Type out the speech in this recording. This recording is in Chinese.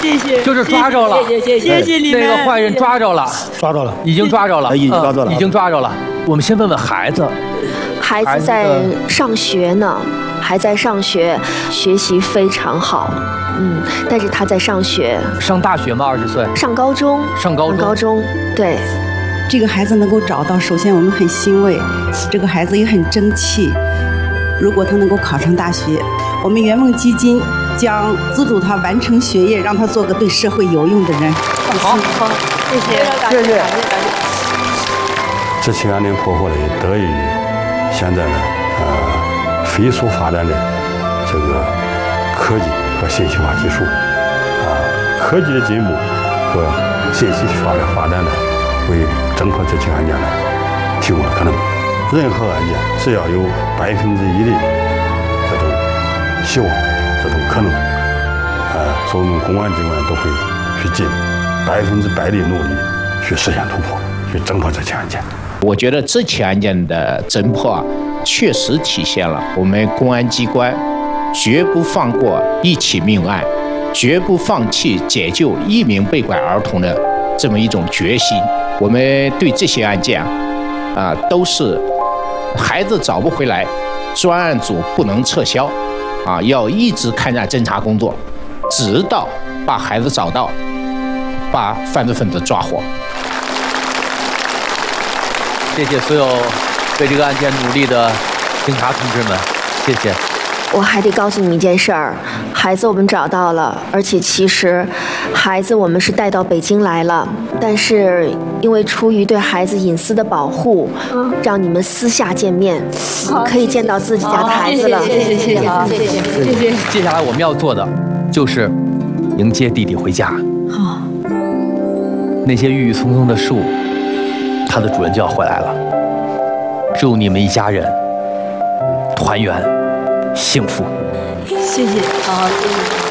谢谢， 就是抓着了， 谢谢你们。 那个坏人抓着了，已经抓着了，已经抓着了。我们先问问孩子， 孩子在上学呢，还在上学，学习非常好。但是他在上学， 上大学吗？20岁？ 上高中，对。 这个孩子能够找到，首先我们很欣慰，这个孩子也很争气。如果他能够考上大学，我们圆梦基金将资助他完成学业，让他做个对社会有用的人。 好，谢谢。 这起案件破获呢，得益于现在呢，飞速发展的这个科技和信息化技术，科技的进步和信息发展呢，为侦破这起案件呢提供了可能。任何案件只要有1%的这种希望，这种可能，所以我们公安机关都会去尽100%的努力去实现突破，去侦破这起案件。 我觉得这起案件的侦破确实体现了我们公安机关绝不放过一起命案，绝不放弃解救1名被拐儿童的这么一种决心。我们对这些案件都是孩子找不回来，专案组不能撤销，要一直开展侦查工作，直到把孩子找到，把犯罪分子抓获。 谢谢所有为这个案件努力的警察同志们，谢谢。 我还得告诉你们一件事儿，孩子我们找到了，而且其实孩子我们是带到北京来了，但是因为出于对孩子隐私的保护，让你们私下见面，可以见到自己家的孩子了。 谢谢。 接下来我们要做的就是迎接弟弟回家。 好。 那些郁郁葱葱的树，它的主人就要回来了。祝你们一家人团圆幸福。 谢谢，好，谢谢。